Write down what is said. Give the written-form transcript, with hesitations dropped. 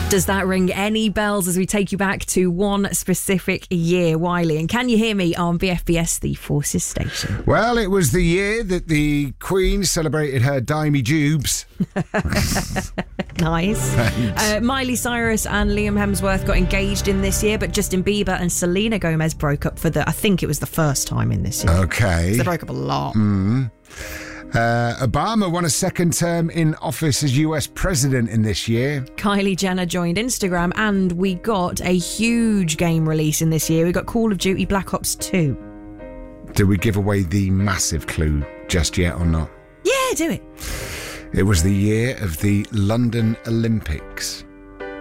Does that ring any bells as we take you back to one specific year, Wiley? And can you hear me on BFBS, the Forces station? Well, it was the year that the Queen celebrated her dimey jubes. Nice. Miley Cyrus and Liam Hemsworth got engaged in this year, but Justin Bieber and Selena Gomez broke up I think it was the first time in this year. Okay. So they broke up a lot. Obama won a second term in office as US president in this year. Kylie Jenner joined Instagram, and we got a huge game release in this year. We got Call of Duty Black Ops 2. Did we give away the massive clue just yet or not? Yeah, do it. It was the year of the London Olympics.